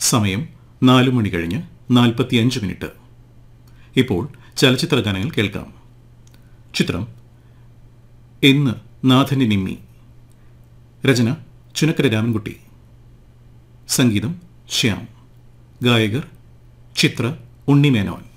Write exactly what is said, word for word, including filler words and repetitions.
സമയം നാലു മണി കഴിഞ്ഞ് നാൽപ്പത്തിയഞ്ച് മിനിറ്റ്. ഇപ്പോൾ ചലച്ചിത്ര ഗാനങ്ങൾ കേൾക്കാം. ചിത്രം ഇന്ന് നാഥന്റെ നിമ്മി. രചന ചുനക്കര രാമൻകുട്ടി. സംഗീതം ശ്യാം. ഗായകർ ചിത്ര, ഉണ്ണിമേനോൻ.